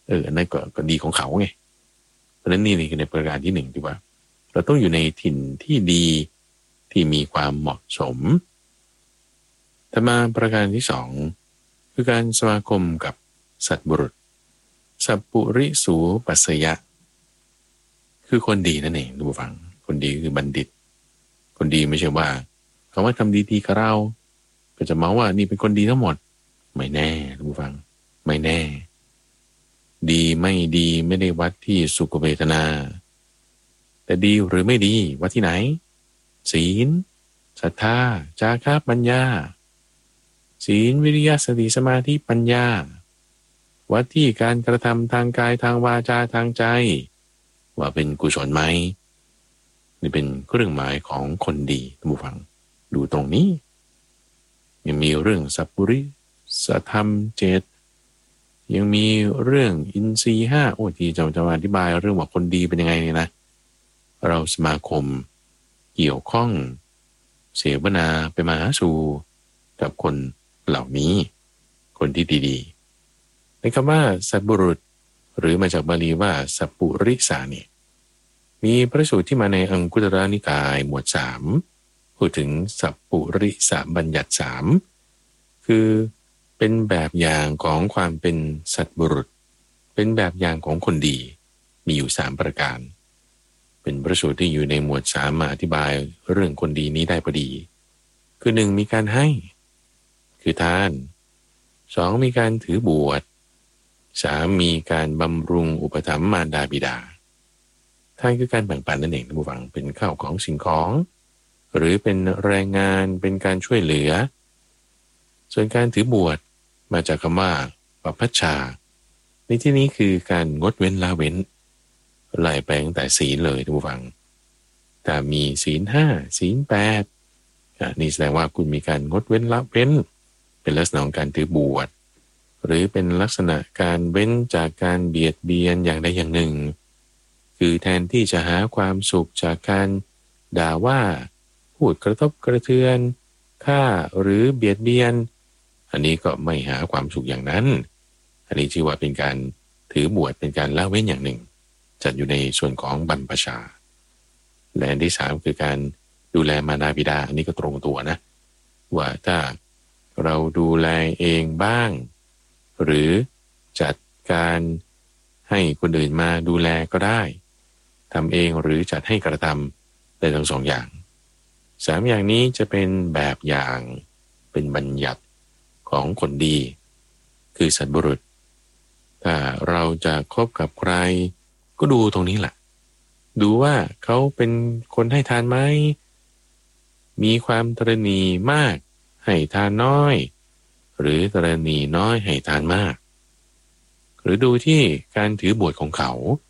อันนั้นก็ดีของเขาไงเพราะฉะนั้นนี่คือในประการที่หนึ่งที่ว่าเราต้องอยู่ในถิ่นที่ดีที่มีความเหมาะสมแต่มาประการที่สองคือการสมาคมกับสัตบุรุษสัพปุริสูปัสสยะคือคนดีนั่นเองทุกฝังคนดีคือบัณฑิตคนดีไม่ใช่ว่าเขาว่าทำดีๆกับเราก็จะมาว่านี่เป็นคนดีทั้งหมดไม่แน่ทุกฝังไม่แน่ดีไม่ดีไม่ได้วัดที่สุขเวทนาแต่ดีหรือไม่ดีวัดที่ไหนศีลศรัทธาจาคะปัญญาศีลวิริยะสติสมาธิปัญญาวัดที่การกระทำทางกายทางวาจาทางใจว่าเป็นกุศลไหมนี่เป็นเครื่องหมายของคนดีท่านผู้ฟังดูตรงนี้ยังมีเรื่องสัพพุริสธรรมเจตยังมีเรื่องอินทรีย์ห้าที่จะมาอธิบายเรื่องว่าคนดีเป็นยังไงเนี่ยนะเราสมาคมเกี่ยวข้องเสวนาไปมาหาสู่กับคนเหล่านี้คนที่ดีๆในคำว่าสัตบุรุษหรือมาจากบาลีว่าสัพปุริสานี่มีพระสูตรที่มาในอังคุตรนิกายหมวด3พูดถึงสัพปุริสบัญญัติ3คือเป็นแบบอย่างของความเป็นสัตบุรุษเป็นแบบอย่างของคนดีมีอยู่3ประการเป็นพระสูตรที่อยู่ในหมวด3มาอธิบายเรื่องคนดีนี้ได้พอดีคือ1มีการให้คือทาน2มีการถือบวช3มีการบำรุงอุปถัมภ์มารดาบิดาทานคือการแบ่งปันนั่นเองท่านผู้ฟังเป็นข้าวของสิ่งของหรือเป็นแรงงานเป็นการช่วยเหลือส่วนการถือบวชมาจากคำว่าปัพพชาในที่นี้คือการงดเว้นละเว้นไล่ไปตั้งแต่ศีลเลยท่านผู้ฟังถ้ามีศีล5ศีล8นี่แสดงว่าคุณมีการงดเว้นละเว้นเป็นลักษณะของการถือบวชหรือเป็นลักษณะการเว้นจากการเบียดเบียนอย่างใดอย่างหนึ่งคือแทนที่จะหาความสุขจากการด่าว่าพูดกระทบกระเทือนฆ่าหรือเบียดเบียนอันนี้ก็ไม่หาความสุขอย่างนั้นอันนี้ชื่อว่าเป็นการถือบวชเป็นการละเว้นอย่างหนึ่งจัดอยู่ในส่วนของบรรพชาและอันที่3คือการดูแลมารดาบิดาอันนี้ก็ตรงตัวนะว่าถ้าเราดูแลเองบ้างหรือจัดการให้คนอื่นมาดูแลก็ได้ทำเองหรือจัดให้กระทำได้ทั้ง2อย่าง3อย่างนี้จะเป็นแบบอย่างเป็นบัญญัติของคนดีคือสัตบุรุษถ้าเราจะคบกับใครก็ดูตรงนี้แหละดูว่าเขาเป็นคนให้ทานไหมมีความตระหนี่มากให้ทานน้อยหรือตระหนี่น้อยให้ทานมากหรือดูที่การถือบวชของเขา